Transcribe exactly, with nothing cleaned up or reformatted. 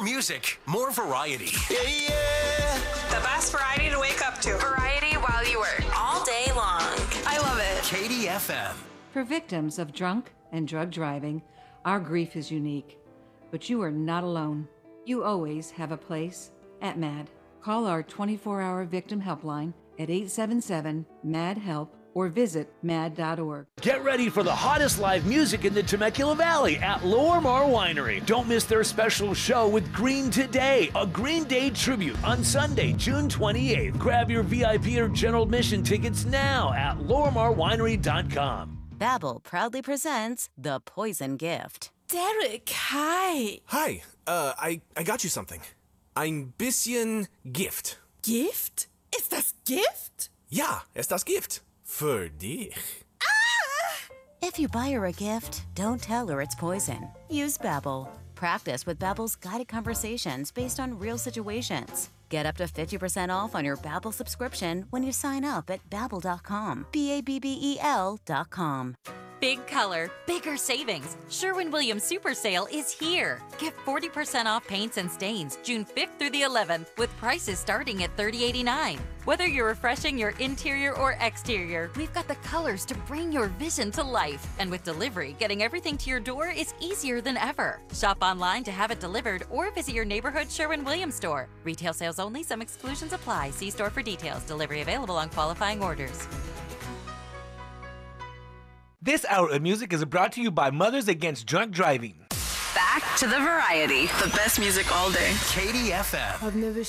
music, more variety. Yeah, yeah. The best variety to wake up to. Variety while you work, all day long. I love it. K D F M. For victims of drunk and drug driving, our grief is unique. But you are not alone. You always have a place at MAD. Call our twenty-four hour victim helpline at eight seven seven, M A D, HELP or visit mad dot org. Get ready for the hottest live music in the Temecula Valley at Lower Mar Winery. Don't miss their special show with Green Today, a Green Day tribute on Sunday, June twenty-eighth. Grab your V I P or general admission tickets now at lower mar winery dot com. Babbel proudly presents The Poison Gift. Derek, hi. Hi, uh, I, I got you something. Ein bisschen Gift. Gift? Ist das Gift? Ja, es das Gift. Für dich. If you buy her a gift, don't tell her it's poison. Use Babbel. Practice with Babbel's guided conversations based on real situations. Get up to fifty percent off on your Babbel subscription when you sign up at babbel dot com. B A B B E L dot com. Big color, bigger savings. Sherwin-Williams Super Sale is here. Get forty percent off paints and stains June fifth through the eleventh with prices starting at thirty eighty-nine. Whether you're refreshing your interior or exterior, we've got the colors to bring your vision to life. And with delivery, getting everything to your door is easier than ever. Shop online to have it delivered or visit your neighborhood Sherwin-Williams store. Retail sales only, some exclusions apply. See store for details. Delivery available on qualifying orders. This hour of music is brought to you by Mothers Against Drunk Driving. Back to the variety. The best music all day. K D F M. I've never